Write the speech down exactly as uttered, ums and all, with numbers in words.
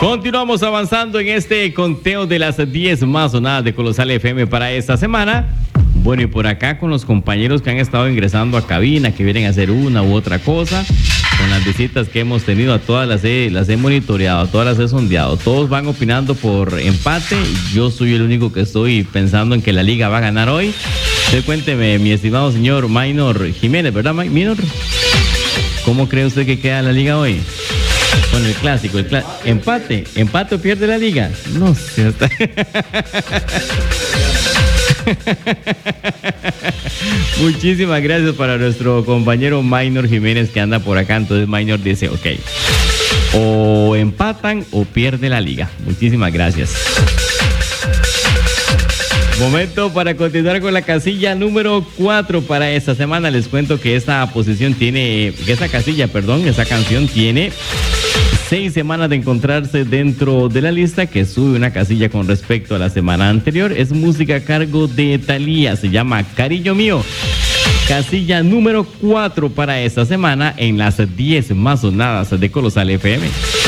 Continuamos avanzando en este conteo de las diez más sonadas de Colosal F M para esta semana. Bueno, y por acá con los compañeros que han estado ingresando a cabina, que vienen a hacer una u otra cosa, con las visitas que hemos tenido, a todas las he, las he monitoreado, a todas las he sondeado. Todos van opinando por empate. Yo soy el único que estoy pensando en que la liga va a ganar hoy. Usted cuénteme, mi estimado señor Maynor Jiménez, ¿verdad, Maynor? ¿Cómo cree usted que queda la liga hoy? Bueno, el clásico, el cl- empate, empate o pierde la liga. No sé. Hasta... Muchísimas gracias para nuestro compañero Maynor Jiménez que anda por acá. Entonces Maynor dice, ok, o empatan o pierde la liga. Muchísimas gracias. Momento para continuar con la casilla número cuatro para esta semana. Les cuento que esta posición tiene, que esta casilla, perdón, esta canción tiene seis semanas de encontrarse dentro de la lista, que sube una casilla con respecto a la semana anterior. Es música a cargo de Thalía, se llama Cariño Mío. Casilla número cuatro para esta semana en las diez más sonadas de Colosal F M.